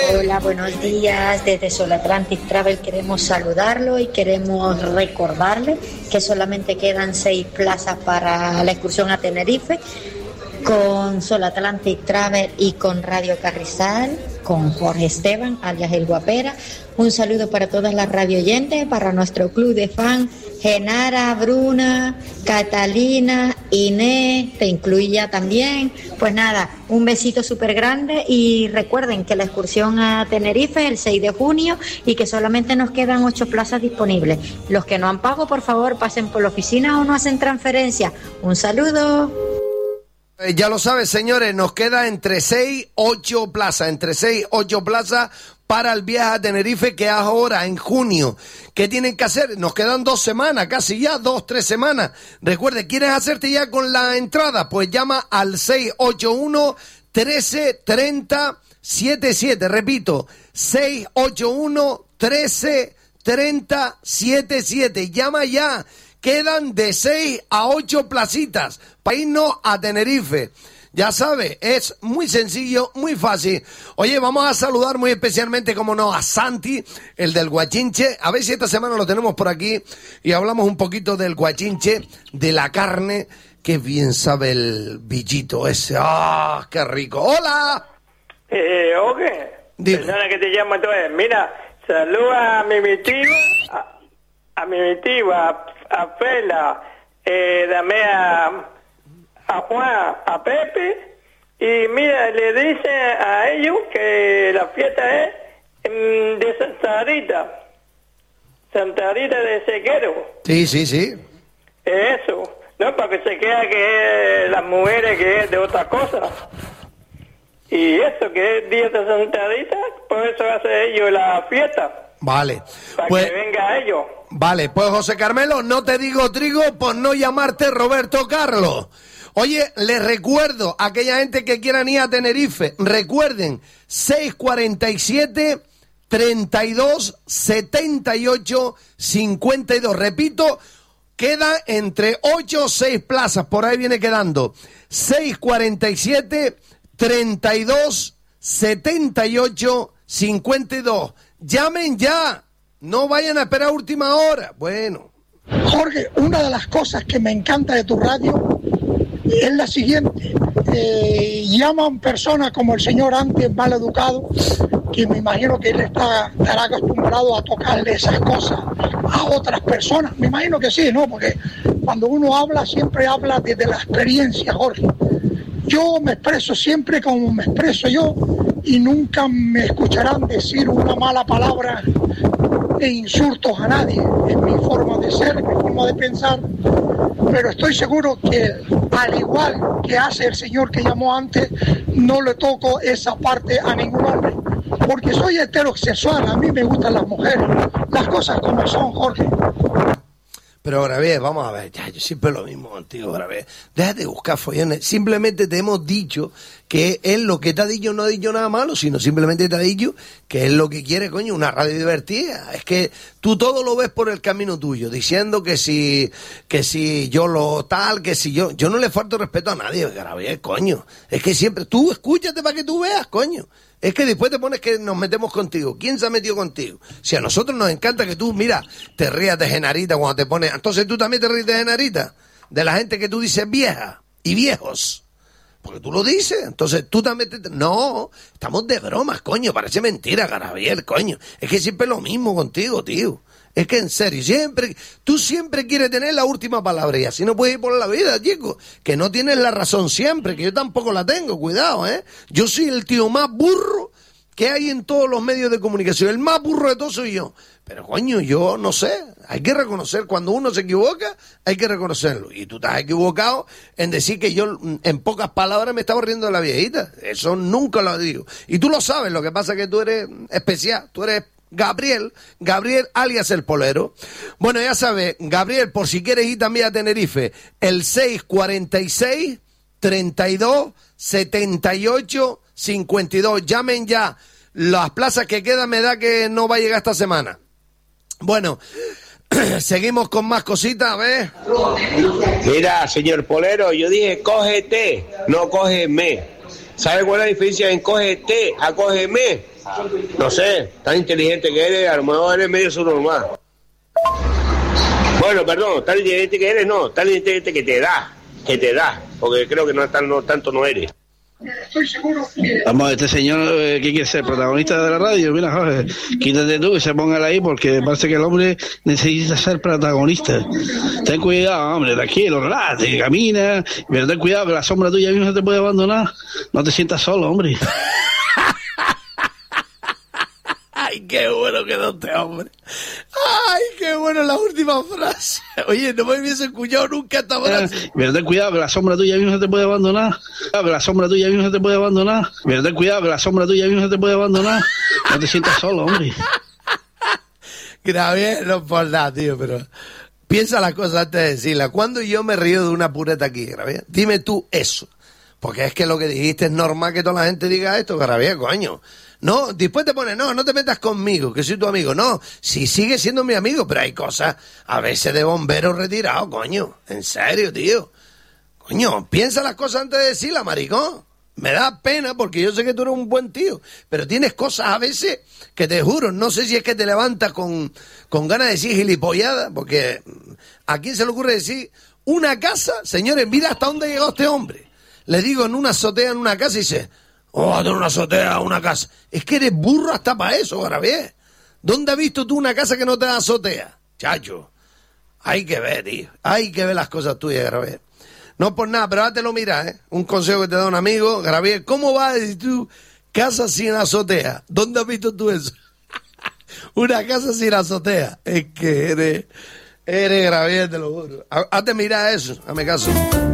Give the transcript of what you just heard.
Hola, buenos días. Desde Sol Atlantic Travel queremos saludarlo y queremos recordarle que solamente quedan 6 plazas para la excursión a Tenerife con Sol Atlantic Travel y con Radio Carrizal, con Jorge Esteban, alias El Guapera. Un saludo para todas las radio oyentes, para nuestro club de fan, Genara, Bruna, Catalina, Inés, te incluía también. Pues nada, un besito súper grande y recuerden que la excursión a Tenerife es el 6 de junio y que solamente nos quedan 8 plazas disponibles. Los que no han pago, por favor, pasen por la oficina o no hacen transferencia. Un saludo. Ya lo sabes, señores, nos queda entre 6 y 8 plazas, para el viaje a Tenerife, que es ahora en junio. ¿Qué tienen que hacer? Nos quedan 2 semanas, casi ya, 2-3 semanas. Recuerde, ¿quieres hacerte ya con la entrada? Pues llama al 681-1330-77. Repito, 681-1330-77. Llama ya. Quedan de 6 a 8 placitas para irnos a Tenerife. Ya sabes, es muy sencillo, muy fácil. Oye, vamos a saludar muy especialmente, como no, a Santi, el del Guachinche. A ver si esta semana lo tenemos por aquí y hablamos un poquito del Guachinche, de la carne. Qué bien sabe el bichito ese. ¡Ah, qué rico! ¡Hola! Oye, persona que te llama entonces. Mira, saluda a mi tía, a Fela, dame a Juan, a Pepe, y mira, le dice a ellos que la fiesta es de Santa Rita de Sequero. Sí. Eso, no, para que se quede que las mujeres que es de otra cosa. Y eso, que es día de Santa Rita, por eso hace ellos la fiesta. Vale. Para que venga ellos. Vale, pues José Carmelo, no te digo trigo por no llamarte Roberto Carlos. Oye, les recuerdo a aquella gente que quieran ir a Tenerife, recuerden, 647-32-78-52. Repito, queda entre 8 o 6 plazas, por ahí viene quedando. 647-32-78-52. Llamen ya, no vayan a esperar última hora. Bueno. Jorge, una de las cosas que me encanta de tu radio es la siguiente. Llaman personas como el señor antes mal educado, que me imagino que él estará acostumbrado a tocarle esas cosas a otras personas. Me imagino que sí, ¿no? Porque cuando uno habla, siempre habla desde la experiencia, Jorge. Yo me expreso siempre como me expreso yo y nunca me escucharán decir una mala palabra e insultos a nadie. Es mi forma de ser, mi forma de pensar, pero estoy seguro que al igual que hace el señor que llamó antes, no le toco esa parte a ningún hombre, porque soy heterosexual, a mí me gustan las mujeres, las cosas como son, Jorge. Pero Gravier, vamos a ver, ya, yo siempre lo mismo contigo, Gravier. Déjate de buscar follones. Simplemente te hemos dicho que él lo que te ha dicho no ha dicho nada malo, sino simplemente te ha dicho que es lo que quiere, coño, una radio divertida. Es que tú todo lo ves por el camino tuyo, diciendo que si yo lo tal, que si yo no le falto respeto a nadie, Gravier, coño. Es que siempre, tú escúchate para que tú veas, coño. Es que después te pones que nos metemos contigo. ¿Quién se ha metido contigo? Si a nosotros nos encanta que tú, mira, te rías de Genarita cuando te pones... Entonces tú también te ríes de Genarita. De la gente que tú dices vieja y viejos. Porque tú lo dices. Entonces tú también No, estamos de bromas, coño. Parece mentira, Gravier, coño. Es que siempre es lo mismo contigo, tío. Es que en serio, tú siempre quieres tener la última palabra y así no puedes ir por la vida, chico. Que no tienes la razón siempre, que yo tampoco la tengo, cuidado, ¿eh? Yo soy el tío más burro que hay en todos los medios de comunicación. El más burro de todos soy yo. Pero coño, yo no sé, hay que reconocer, cuando uno se equivoca, hay que reconocerlo. Y tú estás equivocado en decir que yo, en pocas palabras, me estaba riendo de la viejita. Eso nunca lo digo. Y tú lo sabes, lo que pasa es que tú eres especial, tú eres... Gabriel alias el Polero. Bueno, ya sabes, Gabriel, por si quieres ir también a Tenerife, el 646-32-78-52. Llamen ya. Las plazas que quedan me da que no va a llegar esta semana. Bueno, seguimos con más cositas, a ver. Mira, señor Polero, yo dije cógete, no cógeme. ¿Sabe cuál es la diferencia en cógete a cógeme? No sé, tan inteligente que eres, a lo mejor eres medio subnormal. Bueno, perdón, tan inteligente que eres, no, tan inteligente que te da, porque creo que tanto no eres. Vamos, este señor que quiere ser protagonista de la radio, mira, Jorge, quítate tú y se ponga ahí porque parece que el hombre necesita ser protagonista. Ten cuidado, hombre, tranquilo, relájate, camina, pero ten cuidado que la sombra tuya misma te puede abandonar. No te sientas solo, hombre. Ay, qué bueno quedó este hombre. Ay, qué bueno la última frase. Oye, no me hubiese escuchado nunca esta frase. Pero ten cuidado que la sombra tuya misma te puede abandonar. Pero ten cuidado que la sombra tuya misma te puede abandonar. No te sientas solo, hombre. Gravier, no por nada, tío, pero piensa las cosas antes de decirlas. ¿Cuándo yo me río de una pureta aquí, Gravier? Dime tú eso. Porque es que lo que dijiste es normal que toda la gente diga esto, Gravier, coño. No, después te pones, no te metas conmigo, que soy tu amigo. No, sí sigue siendo mi amigo, pero hay cosas a veces de bombero retirado, coño. En serio, tío. Coño, piensa las cosas antes de decirlas, maricón. Me da pena porque yo sé que tú eres un buen tío, pero tienes cosas a veces que te juro, no sé si es que te levantas con ganas de decir gilipollada, porque ¿a quién se le ocurre decir una casa? Señores, mira hasta dónde llegó este hombre. Le digo en una azotea, en una casa, y dice... Oh, a tener una azotea, una casa. Es que eres burro hasta para eso, Gravier. ¿Dónde has visto tú una casa que no te da azotea? Chacho, hay que ver, tío. Hay que ver las cosas tuyas, Gravier. No por nada, pero ahora te lo miras, ¿eh? Un consejo que te da un amigo, Gravier. ¿Cómo vas a decir tú casa sin azotea? ¿Dónde has visto tú eso? Una casa sin azotea. Es que eres Gravier, te lo juro. Hazte mirar eso, hazme caso.